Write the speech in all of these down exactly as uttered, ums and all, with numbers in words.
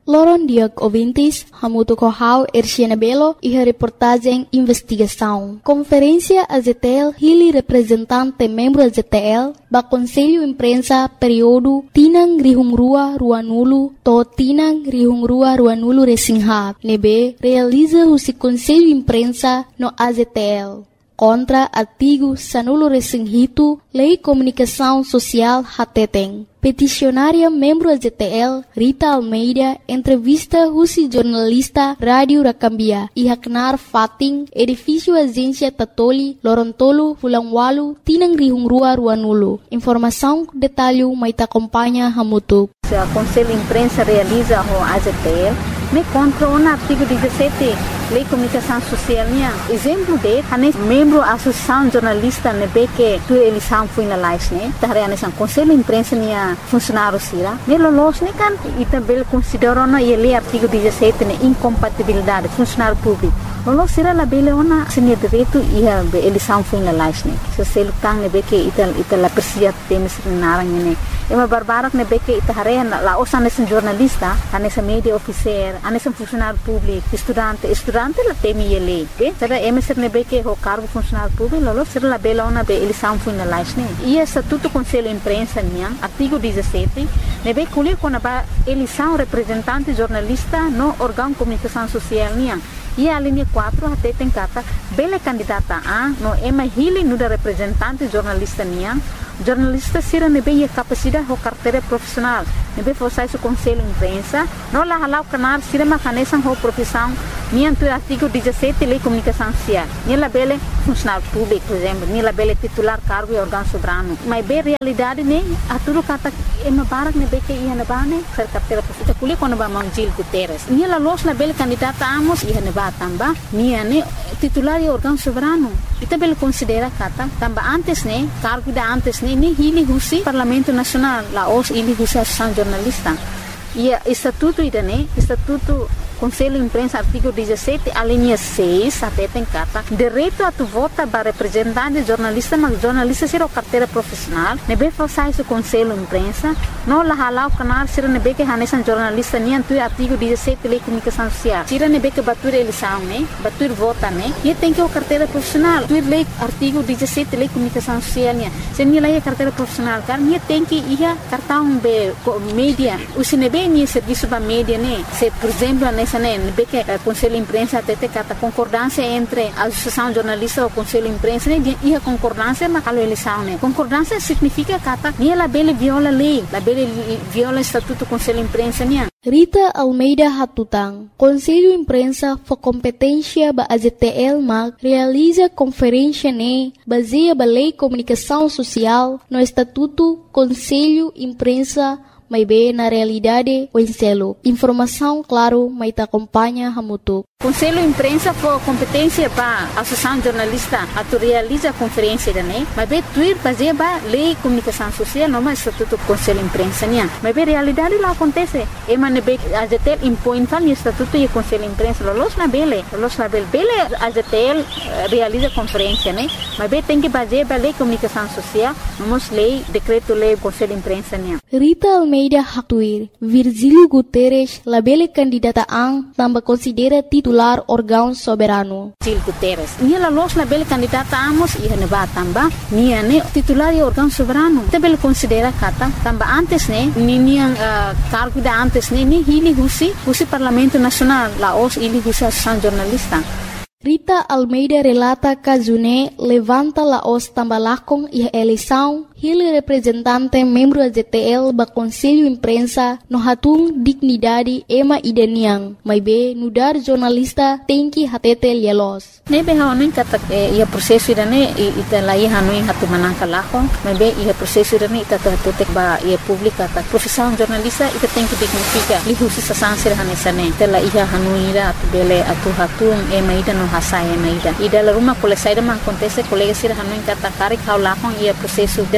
Loron Diag Ouvintes, Hamuto Kohau, Erciana Belo e a reportagem Investigação. Conferência A Z T L, Hili representante membro A Z T L, ba Conselho Imprensa período Tinang Rihungrua Ruanulo, to Tinang Rihungrua Ruanulo Resinghat, nebe realiza o Conselho Imprensa no A Z T L. Contra artigo Sanulo Resinghito, Lei Comunicação Social Hateteng. Peticionária membro A Z T L, Rita Almeida, entrevista Rusi jornalista Rádio Rakambia, e Haknar Fating, edifício Agência Tatoli, Lorontolo, Fulangwalu, Tinang Rihungrua Ruanulo. Informação, detalhe, Maita acompanha Hamutuk. O Conselho Imprensa realiza o A Z T L, me contra o artigo dezessete, Lei Comunicação Social. Exemplo de, a membro da Associação Jornalista, que tu eleição foi na live, né? Tahre a Conselho Imprensa, funcionário sira. Nelo los ne kan itabel considero na ele artigo dezessete ne incompatibilidade funcionário público. Lo sira la bele ona senia direito e a eleição foi na live ne. Se se lutang ne beke ital ital la persia temes narang ne. Ema barbarak ne beke itahare la osa ne jornalista, anesa media officer, anesa funcionário público, estudante, estudante la temi ele. Be, será emeser ne beke ho cargo funcionário público, lo sira la bele ona be eleição foi na live ne. E estatuto Conselho Imprensa niang artigo dezessete, nebe colher com a eleição representante jornalista no órgão de comunicação social niang. E a linha quatro até tem cata bela candidata a no ema hili no da representante jornalista niang. Jornalista sira nebe a capacidade ou carteira profissional. Nebe forçar o Conselho Imprensa, não lá halau canar sira macanesan ou profissão niang tu artigo dezessete Lei Comunicação Social. Nila bele funcionário público, por exemplo, nila bele titular cargo e órgão soberano. Mas bem realidade ne a tudo kata ema barak ne beke ia na bane ser carteira profissional. Kuli quando ba Manjil Guterres. Nila los na bele candidata amos ia na ba tamba nia ne titular e órgão soberano. Ita bele considera kata tamba antes ne cargo da antes ne ni hili husi Parlamento Nacional la os hili husi Associação Jornalista. E estatuto ida ne estatuto Conselho Imprensa, artigo dezessete, a linha seis, até tem carta, direito a tu vota para representante jornalista, mas jornalista será carteira profissional, nebe forçar o Conselho Imprensa, não lá halau o canal, será nebe que hanesan jornalista, nem tu artigo dezessete, Lei Comunicação Social, será nebe que batur eleição, né, batur vota, né, e tem que o carteira profissional, tu lei artigo dezessete, Lei Comunicação Social, né, se nem lá é carteira profissional, cara, nem tem que ir cartão de mídia, o se nebe nem serviço para mídia, né, se por exemplo, né, que o Conselho Imprensa até tem a concordância entre a Associação Jornalista e o Conselho Imprensa e a concordância na eleição. Concordância significa que ela bele viola a lei, ela bele viola o Estatuto do Conselho Imprensa. Rita Almeida Hatutang, Conselho Imprensa for competência ba A Z T L mag realiza conferência ne baseia ba Lei Comunicação Social no Estatuto Conselho Imprensa. Mas bem, na realidade, o enselo. Informação, claro, mas te acompanha Hamutuk. Conselho Imprensa for competência para a Associação Jornalista a tu realiza a conferência da né, mas bem, tu ir fazer a Lei Comunicação Social, não é Estatuto do Conselho Imprensa, né? Mas bem, realidade lá acontece. E mas bem, a Z T L impõe tal Estatuto e Conselho Imprensa, los na bele, los na bele, bele a Z T L realiza a conferência, né? Mas bem, tem que fazer a Lei Comunicação Social, vamos lei, decreto lei Conselho Imprensa, né? Rita Almeida Hatuir, Virgílio Guterres, la bele candidata ang tambah considera titular órgão soberano. Virgílio Guterres. Nia los la bele candidata amos e neba tamba, nia ne titular e órgão soberano. Te bele considera kata tamba antes ne, ni nia uh, cargo da antes ne, ni hili husi, husi Parlamento Nacional, la os hili husi Associação Jornalista. Rita Almeida relata que June levanta la os tambalakong e a eleição, ele representante membro da Z T L ba Conselho Imprensa no hatung dignidade ema idaniang, mas be nudar jornalista tem que hatete lielos. Nebe hanuin kata ia prosesso idane ita lai hanuin hatu manangka lakong, mas be ia prosesso idane ita hatete ba ia publika ta profissão jornalista ita tem que dignifica lihusi sa sansir hanesane tela ia hanuin ira atu bele atu hatung ema ida no hasaya na ida ida la rumah kole saida ma acontece colega sira hanuin kata karik hau lakong ia prosesso idane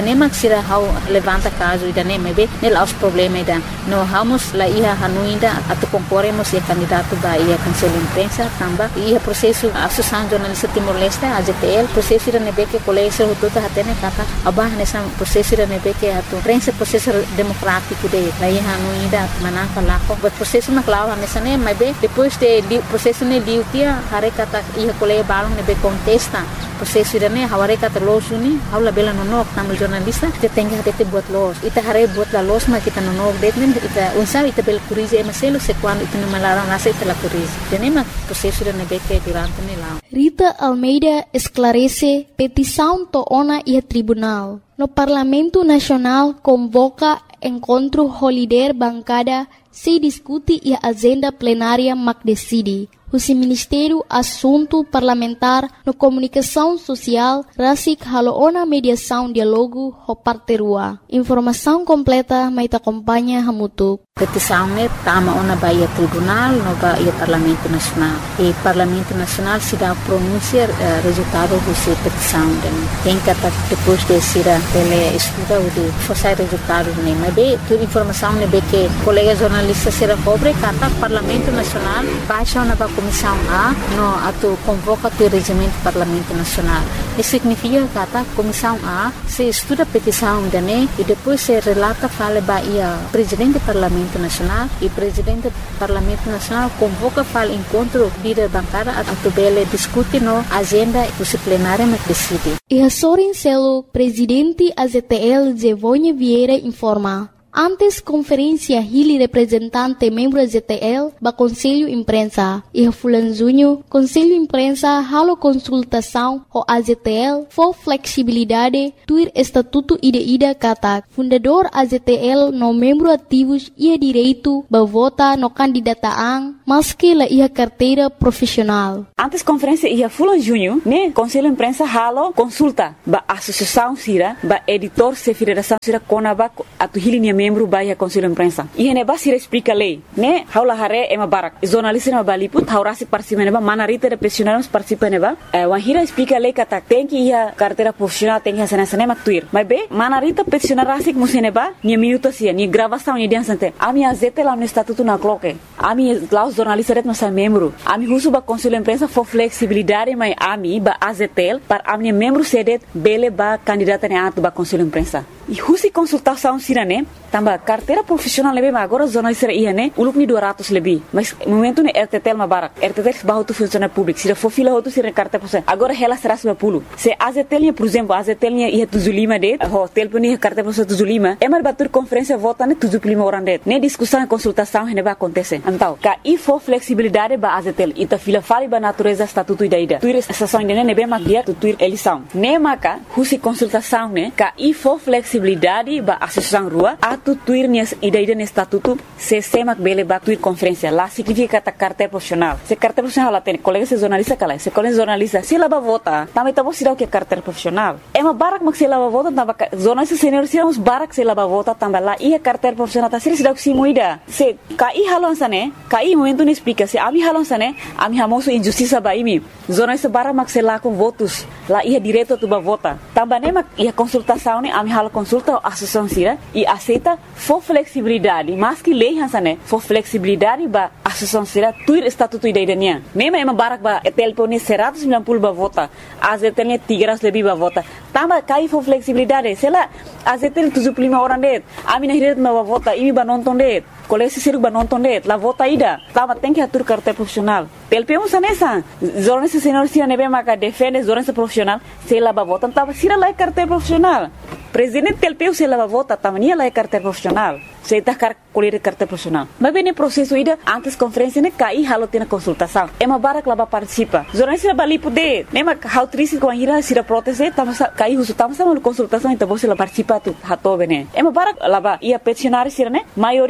nem maksira how levanta caso ida nem mebe nel aos problema ida no vamos la ia hanuinda atu concorremos e candidato ba ia conselho imprensa tamba ia processo associação jornalista Timor-Leste A J T L processo ida nebe que colégio tudo hatene kata abah nessa processo ida nebe que atu prensa processo democrático de la ia hanuinda manaka lako but processo na clava nessa nem mebe depois de processo ne diu kia hare kata ia colégio balong nebe contesta processo ida ne haware kata los uni haula bela nonok tamal jornalista te tenga hate buat los ita hare buat la los ma kita nonok detmen ita unsa ita bel kurize emaselo se quando ita malara nasa ita la kurize tenema processo ida nebe que durante ne la Rita Almeida esclarece petição toona e tribunal. No Parlamento Nacional convoca encontro holiday bancada se discute e agenda plenária mac decide. O Ministério Assunto Parlamentar no Comunicação Social Rasik Haloona Mediação Dialogo Hoparterua. Informação completa mai te acompanha Hamutuk. Petição ne tama ona baia tribunal no baia Parlamento Nacional. E Parlamento Nacional se dá pronunciar uh, resultado dessa petição. Tem que depois de ser ele estuda o de forçar resultado ne. Mas bem, toda informação ne bem que colega jornalista será pobre kata Parlamento Nacional baixa ona ba Comissão A no ato convoca o regimento do Parlamento Nacional. Isso significa que a Comissão A se estuda a petição da N E e depois se relata fala baia presidente do Parlamento Nacional e presidente do Parlamento Nacional convoca fala encontro líder bancada a tubele discute no agenda plenária mas decide. E a Sorin Celo, presidente A Z T L Zevonha Vieira informa. Antes conferência Hili representante membro A Z T L ba Conselho Imprensa e a Fulanzunho Conselho Imprensa halo consultação o A Z T L for flexibilidade tuir estatuto ida-ida kata fundador A Z T L no membro ativos ia direito ba vota no candidataan maski la ia carteira profissional. Antes conferência ia Fulanzunho né Conselho Imprensa halo consulta ba associação sira ba editor se federação sira konaba atu Hili membro baia Conselho Imprensa. E hene basira explica lei, né? Haula hare ema barak. Jornalista na baliput, haurasi participa neba, manarita de profissionais participa neba. Wahira explica lei kata tem que ia carteira profissional tem que hacer nessa nema tuir. Mas be, manarita profissional rasik museneba, ni minuto sia, ni gravação ni dia sante. Ami azete lá no estatuto na cloque. Ami lá os jornalistas ret nossa membro. Ami husu ba Conselho Imprensa for flexibilidade, mas ami ba A Z T L para ami membro sedet bele ba candidata ne atu ba Conselho Imprensa. E husi consultação sirane tamba carteira profissional lebe ma agora jornalista ia né uluk ni dua ratus lebih mas momento ne R T T L ma barak R T T L bahu tu funcionário público se for fila outro se carteira profissional agora ela será seratus lima puluh se A Z T L por exemplo A Z T L ia tujuh puluh lima det hotel pun ia carteira profissional tujuh puluh lima emar batur conferência vota ne tujuh puluh lima orang det ne discussão e consultação ne ba acontece então ka i for flexibilidade ba A Z T L ita fila fali ba natureza estatuto ida ida tuir estação ne ne be ma dia tu tuir eleição ne maka husi consultação ne ka i for flexibilidade ba associação rua atu tuir nias ida-ida no estatuto se semak bele ba tuir conferência lá significa kata carteira profissional se carteira profissional lá tem colega se jornalista kala se colega jornalista se laba vota também tá bom se dá o que é carteira profissional é uma barak mak se laba vota tamba jornalista senior se uns barak se laba vota tamba lá e a carteira profissional tá se dá o que se moida se kai halon sane kai momento não explica se ami halon sane ami hamoso injustiça ba imi jornalista barak mak se lá com votos lá ia direito tu ba vota tamba ne mak ia consultação ne ami halo consulta a associação sira e aceita for flexibilidade mas que lei hansane for flexibilidade ba associação sira tuir estatuto ida-idanya mema ema barak ba telpone seratus sembilan puluh ba vota A Z T L tiga ratus lebih ba vota tamba kai for flexibilidade sela A Z T L tujuh puluh lima orang det ami na hiret ba vota ini ba nonton det kolesi siru ba nonton det la vota ida tamba tem que atur carteira profissional T L P um sanesa jornalista senior sira nebe maka defende jornalista profissional sela ba vota tamba sira la carteira profissional presidente T L P U se lava vota tamania la carteira profissional se está car colher carteira profissional mas bem no processo ida antes conferência ne cai halo tem consultação é uma barak lava participa jornalista bali poder nem ma how triste com a ira se da proteste tamo cai uso tamo sama consultação então você la participa tu hato bene é uma barak lava ia peticionário sira ne maioria lava tu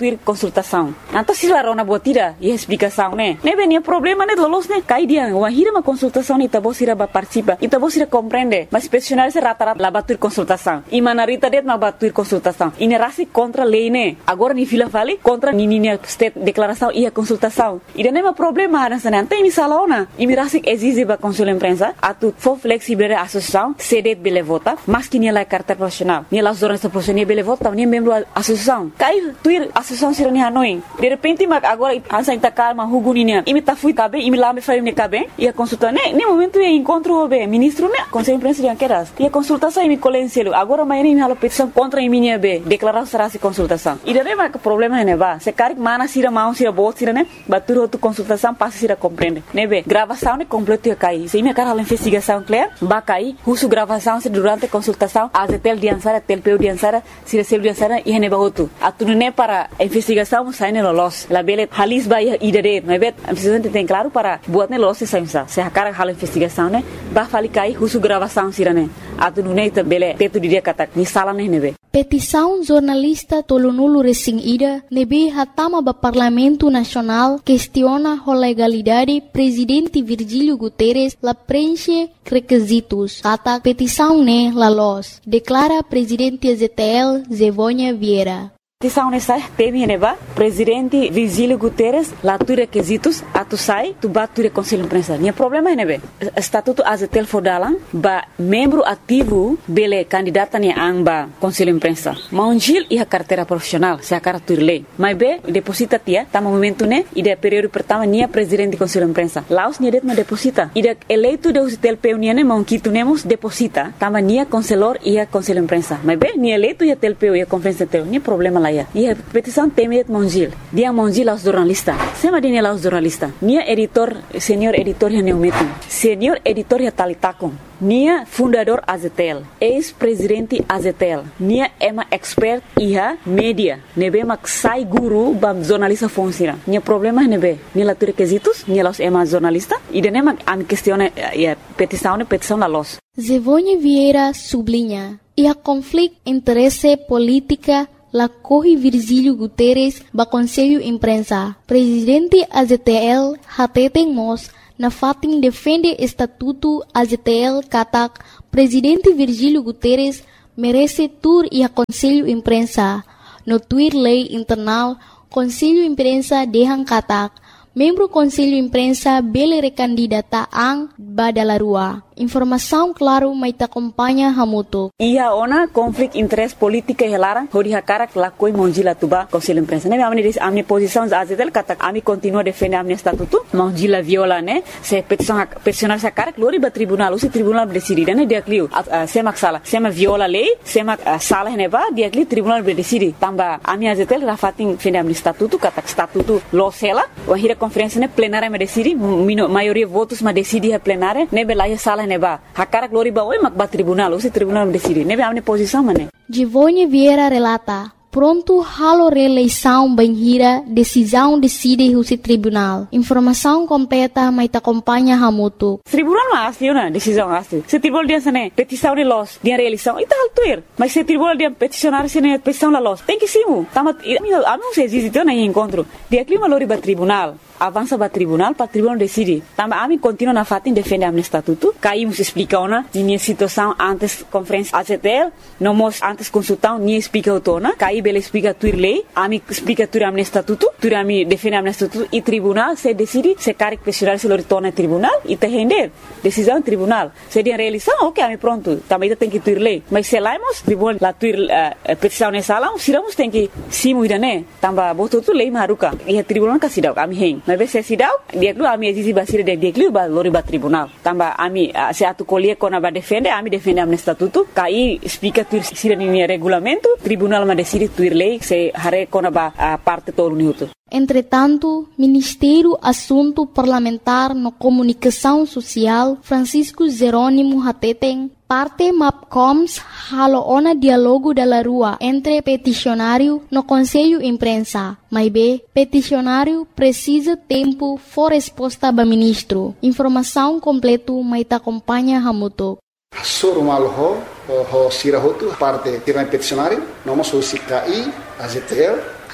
batuir consultação. Então se lá rona botira e explicação, né? Ne venia problema né lolos né cai dia, uma hira uma consultação e tabo sira ba participa, e tabo sira compreende, mas peticionar se rata-rata lá batuir consultação. E manarita det ma batuir consultação. E ne rasi contra lei né. Agora ni fila fale contra ni ni state declaração e a consultação. E daí não é problema nessa né. Tem misalona. E me rasi exige ba consul imprensa, atu for flexible a associação, cedet bele vota, mas que ni la carta profissional. Ni la jornalista profissional bele vota, ni membro associação. Cai tuir associação sira ni hanoi. De repente mag agora ansa ita calma huguninya. E me ta fui cabe, e me lá me faz ne cabe. E a consulta né, nem momento é encontro o be ministro né, conselho imprensa de anqueras. E a consultação e me colencielo. Agora mas nem me halo petição contra a minha be, declarar será se consultação. E daí mas problema é ba. Se cari mana sira mão sira bot sira né, batur outra consultação passa sira compreende. Né be, gravação né completo ia cair. Se me cara a investigação clear, ba cair, uso gravação se durante consultação, a tel diansara, tel peu diansara, sira sel diansara e ne ba outro. Atu né para investigação sai ne los. La bele halis ba ia idade, né be, a investigação tem claro para buat ne los se sainsa. Se a cara hala investigação né, ba fali cair, uso gravação sira né. Atu né te bele teto dia kata ni sala ne ne be. Petição jornalista Tolonulu Resing Ida nebe hatama ba Parlamento Nacional questiona a legalidade presidente Virgílio Guterres la preenche requisitos. Kata petição ne la los, declara presidente Z T L Zevônia Vieira. Petição nessa teme neba presidente Virgílio Guterres lá tu requisitos atu sai tu bat tu conselho imprensa. Nia problema é nebe estatuto azetel fodalan ba membro ativo bele candidata ni amba conselho imprensa. Maunjil e a carteira profissional se a cara tu lei. Mas be deposita tia tá momento né e de período pertama nia presidente conselho imprensa. Laos nia det ma deposita. E de eleito de azetel peu nia ne maunquito nemos deposita tama nia conselor e a conselho imprensa. Mas be nia eleito e a tel peu e a conferência tel nia problema lá. E a petição teme Monjil. Dia Monjil aos jornalistas. Sema dine aos jornalistas. Nia editor, senhor editor ya neumetum. Senhor editor ya talitakon. Nia fundador Azetel. Ex-presidente Azetel. Nia ema expert iha media. Nebe mak sai guru bam jornalista fonsira. Nia problema nebe. Nia latu requisitos. Nia los ema jornalista. E dene mak am questione a petição ne petição la los. Zevônia Vieira sublinha. E a conflito interesse política la corre Virgílio Guterres ba Conselho Imprensa. Presidente A Z T L hateten mos na fatin defende estatuto A Z T L katak Presidente Virgílio Guterres merece tur e a Conselho Imprensa. No tuir lei internal Conselho Imprensa dehang katak membro Conselho Imprensa bele recandidata ang badalarua. Informação claro mai ta acompanha hamuto. Ia ona conflito interesse política e lara hori hakara la koi monjila tuba Conselho Imprensa. Ne amne dis amne posição azetel kata ami continua defender amne estatuto monjila viola ne se petição peticionar sa cara glori ba tribunal o se tribunal decidir ne dia clio se mak sala se ma viola lei se mak sala ne ba dia clio tribunal decidir tamba ami azetel rafatin defender amne estatuto kata estatuto lo sela o hira conferência ne plenária me decidi maioria votos ma decidi a plenária ne belaya sala neba hakara glori ba oi mak ba tribunal o se tribunal decide nebe amne posição mane Zevônia Vieira relata pronto halo reeleição banhira decisão decide o se tribunal informação completa mai ta acompanha hamuto tribunal mas na decisão asli se tribunal dia sane petição de los dia reeleição e tal tuir mas se tribunal dia peticionar sene petição la los tem que simu tamat amo se existe na encontro dia clima lori ba tribunal avança para tribunal, para tribunal decide. Também a mim continua na fatin defende amne estatuto. Caímos explica ona, minha situação antes conferência A Z T L, não mos antes consultão, nem explica o tona. Caí bela explica tuir lei, a mim explica tuir amne estatuto, tuir a mim defende amne estatuto e tribunal se decide se caric pessoal se retorna tribunal e te render decisão tribunal. Se dia realização, ok, a mim pronto. Também tem que tuir lei, mas se laimos tribunal la tuir uh, petição nessa lá, siramos tem que simu ida né. Também botou tu lei maruca e a tribunal casidau a mim hen. Mas se sidau dia dulu ami exisi basir dia dia dulu ba lori ba tribunal tamba ami se atu colie kona ba defende ami defende amne estatuto kai explica tuir sira ni regulamento tribunal ma decide tuir lei se hare kona ba parte todo uniuto. Entretanto, Ministério Assunto Parlamentar no Comunicação Social Francisco Jerônimo Hateten parte MAPCOMS halo ona dialogo da rua entre peticionário no Conselho Imprensa. Mas B, peticionário precisa tempo for resposta ba ministro. Informação completo mai ta acompanha hamuto. Surmal ho ho sirahotu parte tirna peticionário, noma so sikai A Z T L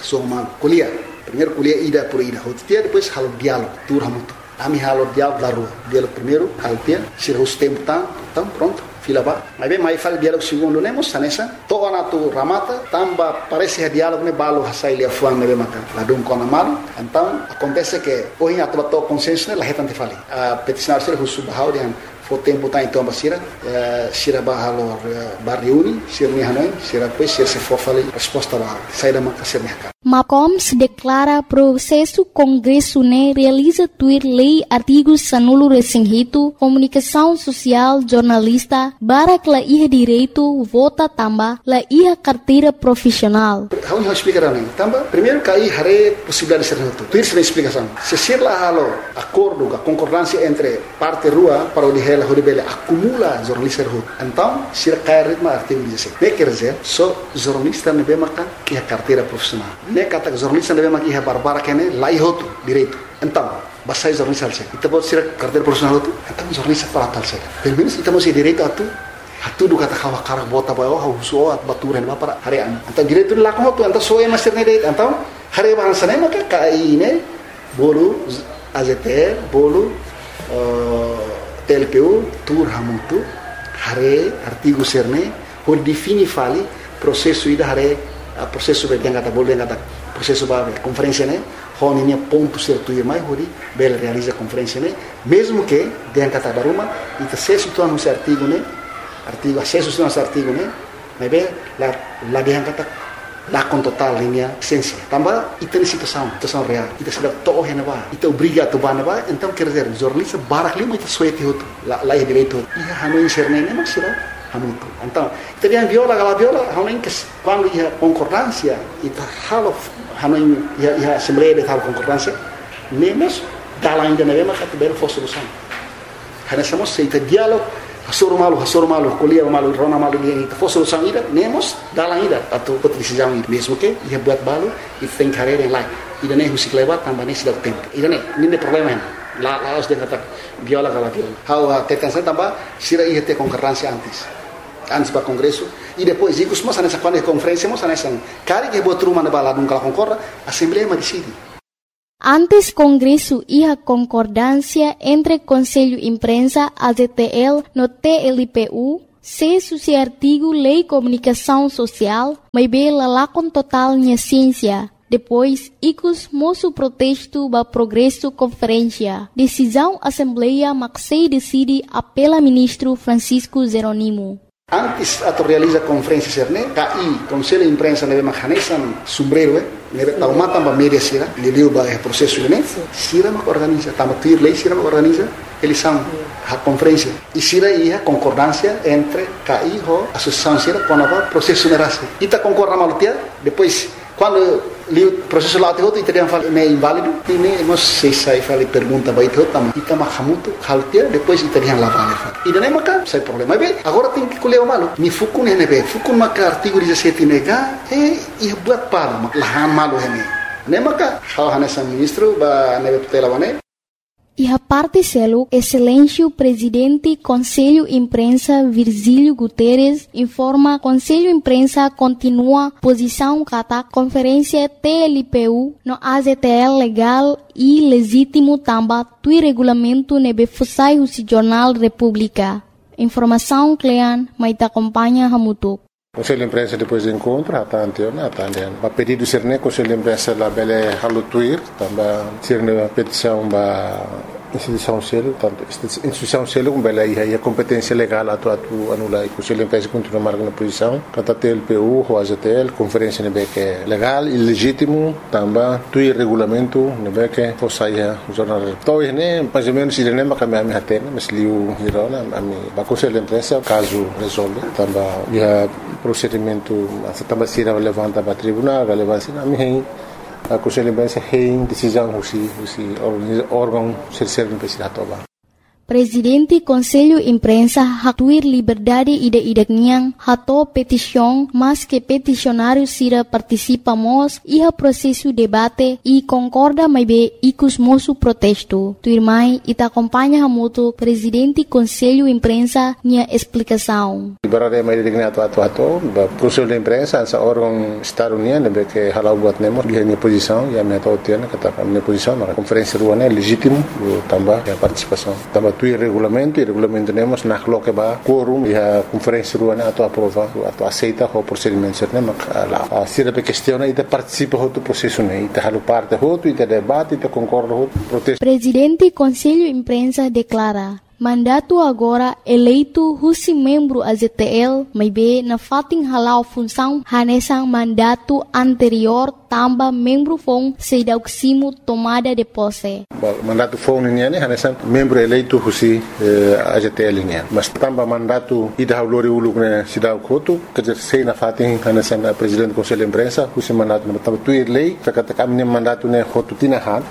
soma kuliah. Primeiro kuliah ida por ida. Hotia depois halo diálogo, tur hamutu. Ami halo diálogo da rua. Diálogo primeiro, haltia, sira os tempo tam, tam pronto. Fila ba. Mas bem, mais fala diálogo segundo, nemos sanessa. Toa na tu ramata, tamba parece diálogo me balo hasai lia fuan me bemaka. La dum kona malu. Então acontece que hoje a tua to consenso né, la hetante fali. A peticionar sira husu bahau dian fo tempo tá então basira, sira bahalo barriuni, sira ni hanoi, sira depois sira se for fali resposta lá. Sai da maka sira ni Macoms declara processo Congresso né realiza tuir lei artigos sanulo resinghito, comunicação social, jornalista, barak la iha direito, vota tamba, la iha carteira profissional. How you explicar nem? Tamba, primeiro cai hare possibilidade de ser reto. Tuir sem explicação. Se ser lá halo acordo, a concordância entre parte rua para o dihela horibele acumula jornalista rua. Então, se cai ritmo artigo dezessete. Ne quer dizer, só jornalista ne bemaka que a carteira profissional. Ne kata jornalista ne bemaka que a barbara que ne lá ihoto direito. Então, basai jornalista alse. Ita pode ser carteira profissional tu. Então jornalista para tal se. Pelo menos ita mesti direito atu. Hatu do kata kawa karak bota bayo hauso at baturan ba para harian. Então direito lá com tu, então só é master ne direito. Então, hari bahasa ne maka kai ne bolo A Z T L, bolo T L P U, tur hamutu, hare artigo serne, por defini fali processo ida hare processo be yang kata bolo yang kata processo ba conferência ne, honinya ponto certo e mais hori bel realiza conferência ne, mesmo que yang kata baruma ita acesso tu anu artigo ne, artigo acesso tu anu artigo ne, mas be la la yang kata lá com total linha essência. Também e tem situação, situação real. Kita sudah tahu yang apa, kita obriga tu bana apa. Então quer dizer, jornalista barak lima itu suete itu, lá lá direito. Ia hanu inserne nem mas sira hanu itu. Então, kita yang viola kalau viola, hanu yang quando ia concordância, kita halo hanu ia ia assembleia de tal concordância, nemos dalam ainda nem mas kat bel fosse solução. Hanya sama seita dialog Hasur malu, hasur malu, kuliah malu, rona malu dia itu fosil sang ida, nemos dalam ida atau decisão ida mesmo que ia buat balu, itu tem carreira yang lain. Ida ne husik lewat tambah ne sudah tempo. Ida ne, ini problema ini. La la os dia kata viola kalau viola. How tekan saya tambah sira ia te concurrência antes. Antes para congresso e depois ikut semua sana quando conferência semua sana sang. Kari que buat rumah na bala dum kalau concorra, assembleia ma decide. Antes Congresso iha concordância entre Conselho Imprensa, A Z T L, no T L P U, se suci artigo Lei Comunicação Social, mas bem lá com total minha ciência. Depois, icus moço protesto ba progresso conferência. Decisão Assembleia Maxei decide apela ministro Francisco Jeronimo. Antes atau realiza conferência serne, K I Conselho Imprensa nebe makanesan sombrero eh, nebe tau mata ba media sira, liliu ba eh processo ne, sira mak organiza, tama tuir lei sira mak organiza, eles são a conferência. E sira ia concordância entre K I ho associação sira com a processo nerase. Ita concorda malutia, depois quando o processo lá te outro e teriam falado é inválido, e nem nós sei sai fale pergunta vai ter também. Ita mahamuto haltia depois teriam lá vale. E daí maca sai problema. Bem, agora tem que colher o malo. Mi fukun hene be, fukun maca artigo dezessete nega e e buat par lahan malo hene. Ne maca hal hanesa ministro ba nebe tutela wane. E a parte selo, Excelêncio Presidente Conselho Imprensa Virgílio Guterres informa Conselho Imprensa continua posição kata Conferência T L P U no A Z T L legal e legítimo tamba tui regulamento nebe fusai o Jornal República. Informação Clean, mas te acompanha Hamutuk. Conselho de Imprensa depois do encontro, até anteona, até anteona. A pedido ser né, Conselho de Imprensa lá bele halutuir, também ser né petição ba instituição selo, tanto instituição selo com bele aí a competência legal atu atu anula e Conselho de Imprensa continua marcando posição, kata T L P U, o A Z T L, conferência nebe que é legal e legítimo, também tuir regulamento nebe que fosse aí o jornal. Então né, mais ou menos ele nem vai cambiar minha tena, mas liu hirona, a mim, ba Conselho de Imprensa caso resolve, também ia procedimento também será levantado para tribunal, relevância na minha a Conselho de Imprensa tem decisão se se órgão ser serve para se atobar. Presidente Conselho Imprensa hatuir liberdade ida-idak niang hato petição, mas que peticionário sira participamos iha processo debate e concorda mais bem icus moço protesto. Tuirmai ita acompanha hamuto Presidente Conselho Imprensa nia explicação. Liberdade mais digna atu atu atu, Conselho de Imprensa essa órgão Estado União, nebe que halau buat nemo dia minha posição, ya minha tautiana kata minha posição, na conferência ruana é legítimo também a participação. Também tu regulamento e regulamento nemos na coloque ba quorum e a conferência ruana atu aprova, atu aceita o procedimento certo, mas lá se a questão ita participa do processo né, ita halu parte outro, ita debate, ita concorda outro protesto. Presidente Conselho Imprensa declara mandato agora eleito husi membro A Z T L, mas bem na fating halau função hanesang mandato anterior tamba membro fong sedauksimo tomada de posse. Mandato fong niya ni hanesang membro eleito husi A Z T L niya. Mas tamba mandato ida haulori uluk na sidauk hotu, kajer sei na fating hanesang presidente Conselho Imprensa husi mandato na tamba tuir lei, kakata kami ni mandato na hotu tinahan,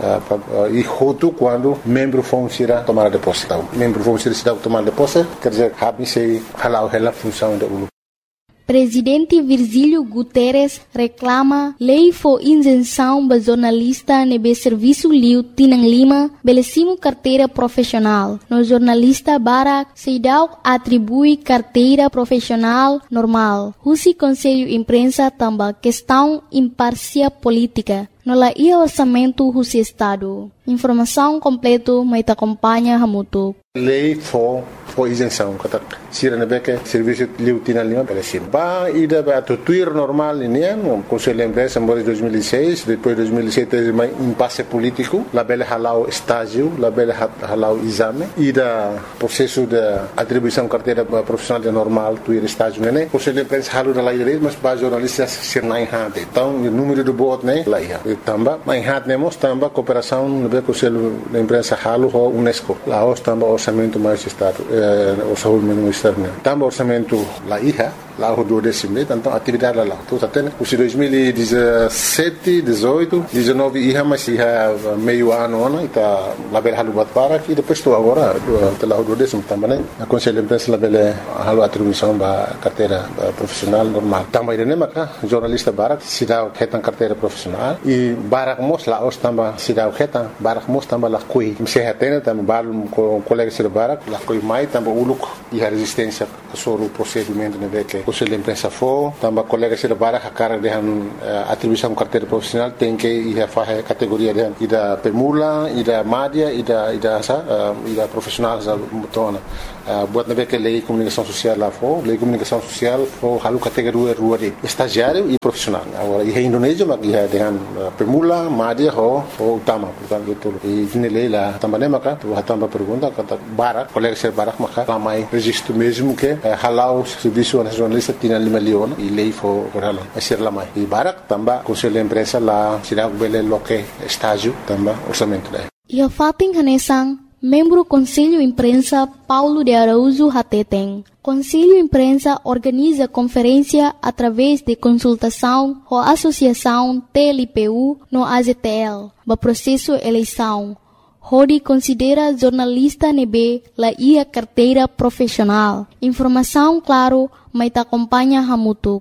e hotu quando membro fong sira tomada de posse. Membro vamos ser cidade tomar de posse, quer dizer, habe sei halau hela função da U L U. Presidente Virgílio Guterres reclama lei for isenção ba jornalista nebe serviço liu tinang lima belecimo carteira profissional. No jornalista Barak Seidau atribui carteira profissional normal. Husi Conselho Imprensa tamba questão imparcial política. No la ia orçamento husi Estado. Informação completo mai ta acompanha hamutu. Lei for for isenção, kata sira nebeke serviço liu tinang lima belecimo. Ba ida ba tuir normal ini no Conselho de Imprensa em dois mil e seis, depois dois mil e sete teve mais impasse político, la bele halau estágio, la bele halau exame, ida processo de atribuição carteira profissional de normal, tuir estágio né. Conselho de Imprensa halu da lei mas ba jornalistas sir nai hade. Então o número de bot né lá ia. Tamba mai hat nemos tamba cooperação no Conselho de Imprensa halu ho UNESCO. Lá os tamba orçamento mais estado, o saúde ministério. Tamba orçamento lá ia. Lá o do décimo, então atividade lá. Então até os dois mil e dezessete, dezoito, dezenove ia mas ia meio ano ano ita lá bel halu bat para e depois estou agora lá o do décimo também a Conselho de Imprensa lá bel halu atribuição ba carteira profissional normal. Também ele maka jornalista barak sidau ketan carteira profissional e barak mos lá os tamba sidau ketan barak mos tamba lá coi se hatena tamba balum com colega sir barak lá coi mai tamba uluk e a resistência sobre o procedimento né que Conselho de Imprensa for, também colega se lebara a cara de atribuição carteira profissional tem que ir a fazer categoria de ida pemula, ida média, ida ida sa, ida profissional sa mutona. Buat nabe que lei comunicação social lá for, lei comunicação social for halu categoria rua de estagiário e profissional. Agora e Indonésia mas ia dengan pemula, média ho ho utama, portanto itu. E ini lei lá também maka tu também pergunta kata barak, colega se barak maka ramai registro mesmo que halau serviço nacionalista tinha lima leon e lei for corala a ser lá mais e barak tamba Conselho de Imprensa lá será bele loque estágio tamba orçamento daí e a fating hanesang membro Conselho Imprensa Paulo de Araújo Hateteng. Conselho Imprensa organiza conferência através de consultação com a Associação T L P U no A Z T L, para processo eleição. Rodi considera jornalista nebe la ia carteira profissional. Informação claro, mas te acompanha hamutu.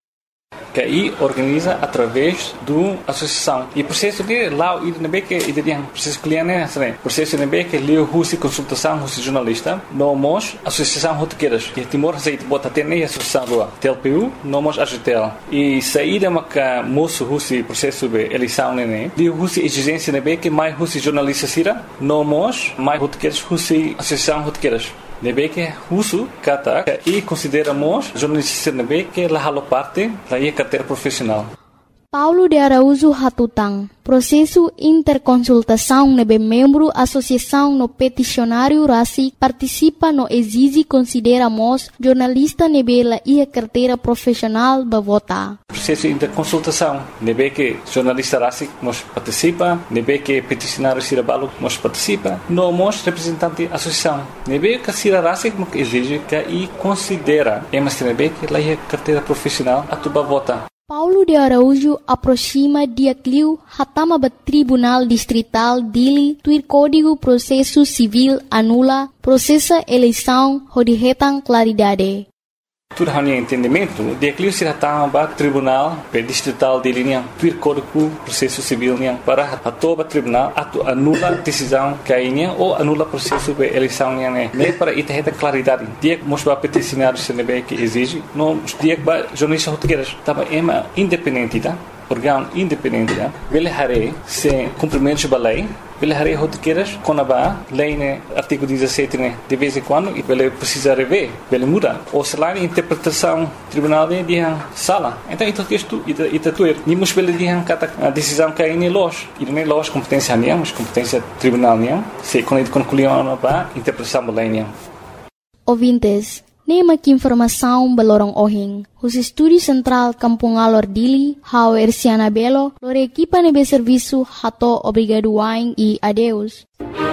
Que aí organiza através do associação e processo de lá o nebe que ideia processo cliente né processo nebe que leu husi consultação husi jornalista nomos associação rotequeiras e Timor Receita bota ter nem associação do T L P U nomos A G T L e saída maca moço husi processo de eleição né leu husi exigência nebe que mais husi jornalista sira nomos mais rotequeiras husi associação rotequeiras nebe que husu kata e consideramos jornalista nebe que la halo parte da ia carteira profissional. Paulo de Araújo Hatutang. Processo interconsultação nebe membro associação no peticionário Rasi participa no exige consideramos jornalista nebe la ia carteira profissional ba vota. Processo interconsultação nebe que jornalista Rasi nos participa, nebe que peticionário Sirabalo nos participa, no mos representante associação. Nebe que Sira Rasi exige que e considera, mas nebe que la ia carteira profissional a tuba vota. Paulo de Araújo aproxima dia cliu hatama ba Tribunal Distrital dili tuir Código Processo Civil anula processa eleição hodihetang claridade. Tudo hanya entendimento, dia cliu se hatama ba Tribunal Distrital dili niang tuir Código Processo Civil niang para hatoba Tribunal atu anula decisão kainya ou anula processo de eleição niang ne. Ne para itaheta claridade. Dia mosba peticionário se nebe que exige, no dia ba jornalista rotegueiras tava ema independente, tá? Órgão independente, tá? Vele hare se cumprimentos da lei, vele hare rotegueiras com a lei né artigo dezessete né de vez em quando e vele precisa rever, vele muda. Ou se lá interpretação tribunal de dia sala. Então isso que isto ita ita tuer. Nimos vele dia kata a decisão que aí ne los, e ne los competência niam, mas competência tribunal niam, se quando concluiu ba interpretação da lei niam. Ouvintes, nema que informação balorong ohing. Os Estúdio Central Kampung Alor Dili, hao Erciana Belo, lore equipa nebe serviço hato obrigado waing e adeus.